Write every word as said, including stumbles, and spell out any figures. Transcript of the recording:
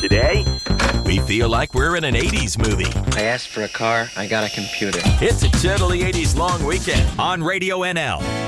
Today, we feel like we're in an eighties movie. I asked for a car, I got a computer. It's a totally eighties long weekend on Radio N L.